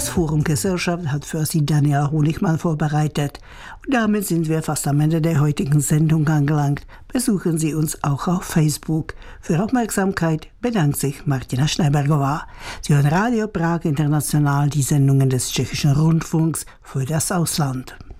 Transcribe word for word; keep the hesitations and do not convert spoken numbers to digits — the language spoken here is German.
Das Forum Gesellschaft hat für Sie Daniela Honigmann vorbereitet. Und damit sind wir fast am Ende der heutigen Sendung angelangt. Besuchen Sie uns auch auf Facebook. Für Aufmerksamkeit bedankt sich Martina Schneibergová. Sie hören Radio Prag International, die Sendungen des Tschechischen Rundfunks für das Ausland.